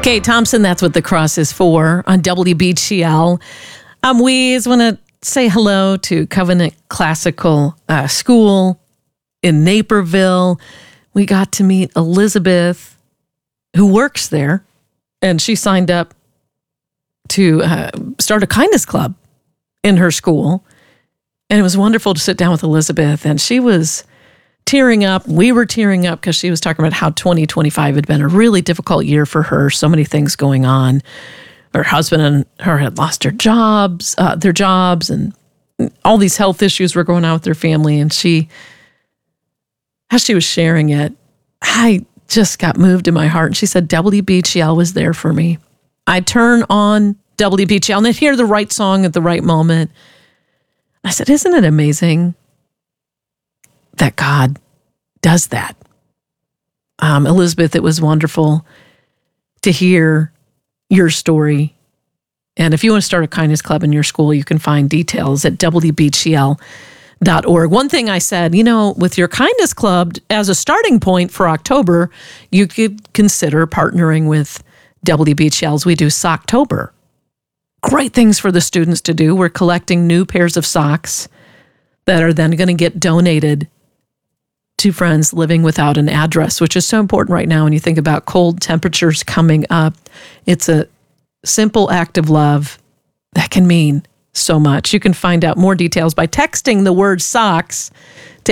Kate Thompson, that's what the cross is for on WBGL. We just want to say hello to Covenant Classical School in Naperville. We got to meet Elizabeth, who works there, and she signed up to start a kindness club in her school. And it was wonderful to sit down with Elizabeth, and she was tearing up. We were tearing up because she was talking about how 2025 had been a really difficult year for her. So many things going on. Her husband and her had lost their jobs, and all these health issues were going on with their family. And as she was sharing it, I just got moved in my heart. And she said, WBGL was there for me. I turn on WBGL and I hear the right song at the right moment. I said, isn't it amazing that God does that? Elizabeth, it was wonderful to hear your story. And if you want to start a kindness club in your school, you can find details at WBGL.org. One thing I said, with your kindness club as a starting point for October, you could consider partnering with WBGL as we do Socktober. Great things for the students to do. We're collecting new pairs of socks that are then going to get donated to friends living without an address, which is so important right now when you think about cold temperatures coming up. It's a simple act of love that can mean so much. You can find out more details by texting the word socks to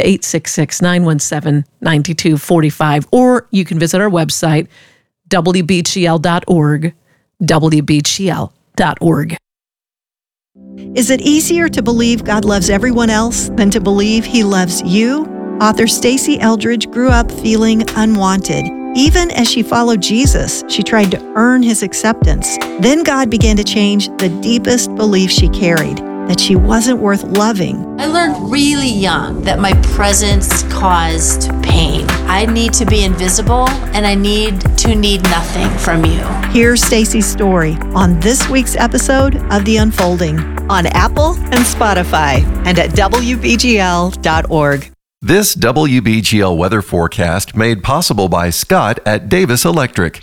866-917-9245, or you can visit our website, WBGL.org, WBGL.org. Is it easier to believe God loves everyone else than to believe He loves you? Author Stasi Eldredge grew up feeling unwanted. Even as she followed Jesus, she tried to earn His acceptance. Then God began to change the deepest belief she carried, that she wasn't worth loving. I learned really young that my presence caused pain. I need to be invisible, and I need nothing from you. Here's Stasi's story on this week's episode of The Unfolding on Apple and Spotify and at WBGL.org. This WBGL weather forecast made possible by Scott at Davis Electric.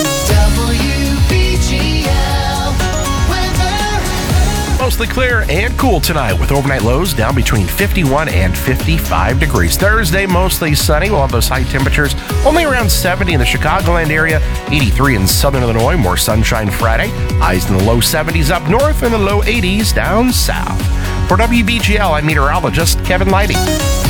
Mostly clear and cool tonight with overnight lows down between 51 and 55 degrees. Thursday, mostly sunny. We'll have those high temperatures only around 70 in the Chicagoland area, 83 in southern Illinois. More sunshine Friday. Highs in the low 70s up north and the low 80s down south. For WBGL, I'm meteorologist Kevin Leidy.